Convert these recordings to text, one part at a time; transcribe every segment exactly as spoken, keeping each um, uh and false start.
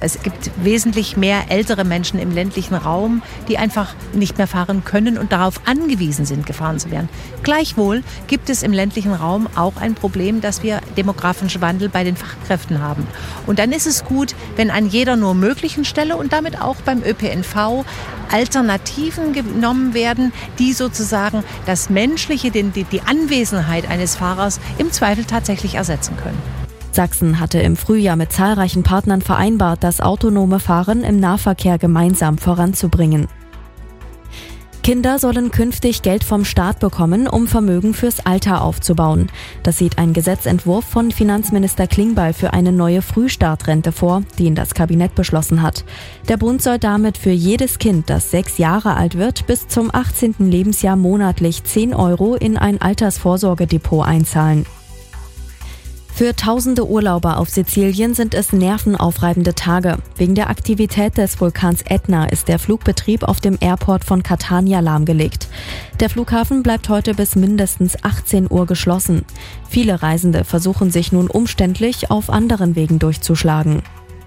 Es gibt wesentlich mehr ältere Menschen im ländlichen Raum, die einfach nicht mehr fahren können und darauf angewiesen sind, gefahren zu werden. Gleichwohl gibt es im ländlichen Raum auch ein Problem, dass wir demografischen Wandel bei den Fachkräften haben. Und dann ist es gut, wenn an jeder nur möglichen Stelle und damit auch beim Ö P N V Alternativen genommen werden, die sozusagen das Menschliche, die, die Anwesenheit eines Fahrers im Zweifel tatsächlich ersetzen können. Sachsen hatte im Frühjahr mit zahlreichen Partnern vereinbart, das autonome Fahren im Nahverkehr gemeinsam voranzubringen. Kinder sollen künftig Geld vom Staat bekommen, um Vermögen fürs Alter aufzubauen. Das sieht ein Gesetzentwurf von Finanzminister Klingbeil für eine neue Frühstartrente vor, die ihn das Kabinett beschlossen hat. Der Bund soll damit für jedes Kind, das sechs Jahre alt wird, bis zum achtzehnten Lebensjahr monatlich zehn Euro in ein Altersvorsorgedepot einzahlen. Für tausende Urlauber auf Sizilien sind es nervenaufreibende Tage. Wegen der Aktivität des Vulkans Ätna ist der Flugbetrieb auf dem Airport von Catania lahmgelegt. Der Flughafen bleibt heute bis mindestens achtzehn Uhr geschlossen. Viele Reisende versuchen sich nun umständlich auf anderen Wegen durchzuschlagen.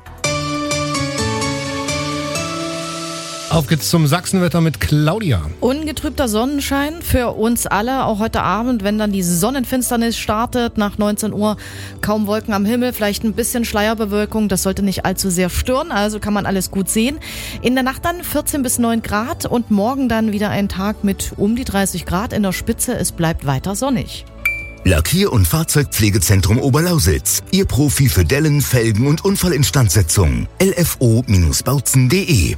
Auf geht's zum Sachsenwetter mit Claudia. Ungetrübter Sonnenschein für uns alle, auch heute Abend, wenn dann die Sonnenfinsternis startet, nach neunzehn Uhr kaum Wolken am Himmel, vielleicht ein bisschen Schleierbewölkung, das sollte nicht allzu sehr stören, also kann man alles gut sehen. In der Nacht dann vierzehn bis neun Grad und morgen dann wieder ein Tag mit um die dreißig Grad in der Spitze, es bleibt weiter sonnig. Lackier- und Fahrzeugpflegezentrum Oberlausitz. Ihr Profi für Dellen, Felgen und Unfallinstandsetzung. l f o Bautzen punkt d e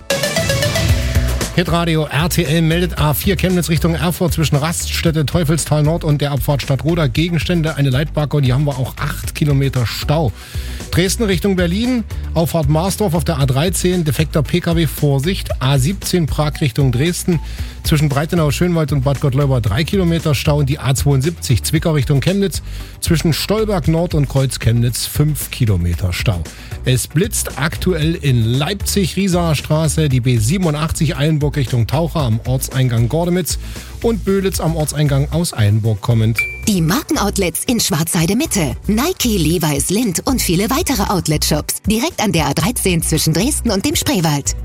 Hitradio R T L meldet A vier Chemnitz Richtung Erfurt zwischen Raststätte Teufelstal Nord und der Abfahrt Stadtroda Gegenstände, eine Leitbacke und die haben wir auch acht Kilometer Stau. Dresden Richtung Berlin, Auffahrt Marsdorf auf der A dreizehn, defekter Pkw, Vorsicht. A siebzehn Prag Richtung Dresden, zwischen Breitenau, Schönwald und Bad Gottleuba drei Kilometer Stau und die A zweiundsiebzig Zwickau Richtung Chemnitz, zwischen Stolberg Nord und Kreuz Chemnitz fünf Kilometer Stau. Es blitzt aktuell in Leipzig, Riesaer Straße, die B siebenundachtzig Eilenburg Richtung Taucher am Ortseingang Gordemitz und Böhlitz am Ortseingang aus Eilenburg kommend. Die Markenoutlets in Schwarzheide Mitte. Nike, Levi's, Lindt und viele weitere Outlet-Shops. Direkt an der A dreizehn zwischen Dresden und dem Spreewald.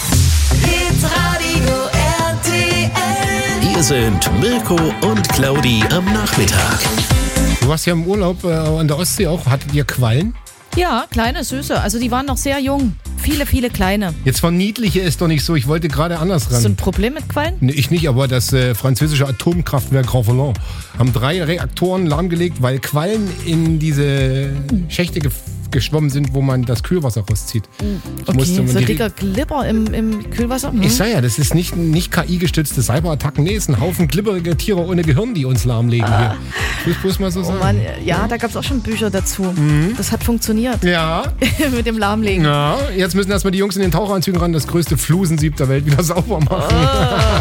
Hitradio R T L. Hier sind Mirko und Claudi am Nachmittag. Du warst ja im Urlaub äh, an der Ostsee auch. Hattet ihr Quallen? Ja, kleine, süße, also die waren noch sehr jung. Viele, viele kleine. Jetzt verniedliche es doch nicht so, ich wollte gerade anders ran. Hast du ein Problem mit Quallen? Nee, ich nicht, aber das äh, französische Atomkraftwerk Graffelin haben drei Reaktoren lahmgelegt, weil Quallen in diese Schächte ge- geschwommen sind, wo man das Kühlwasser rauszieht. Ich Okay, musste, so die, dicker Glibber im, im Kühlwasser? Hm. Ich sag ja, das ist nicht, nicht K I-gestützte Cyberattacken, nee, es ist ein Haufen glibberige Tiere ohne Gehirn, die uns lahmlegen ah. hier. Ich muss bloß mal so Oh sagen. Mann, ja, da gab es auch schon Bücher dazu. Mhm. Das hat funktioniert. Ja. Mit dem Lahmlegen. Ja, jetzt müssen erstmal die Jungs in den Taucheranzügen ran, das größte Flusensieb der Welt wieder sauber machen. Oh.